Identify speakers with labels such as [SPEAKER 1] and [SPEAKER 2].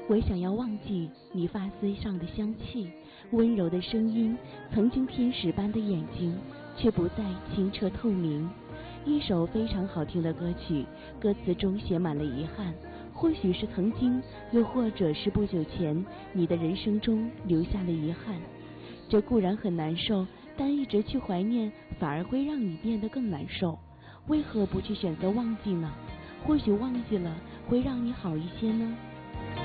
[SPEAKER 1] 我想要忘记你发丝上的香气，温柔的声音，曾经天使般的眼睛，却不再清澈透明。一首非常好听的歌曲，歌词中写满了遗憾，或许是曾经，又或者是不久前你的人生中留下了遗憾。这固然很难受，但一直去怀念反而会让你变得更难受。为何不去选择忘记呢？或许忘记了会让你好一些呢？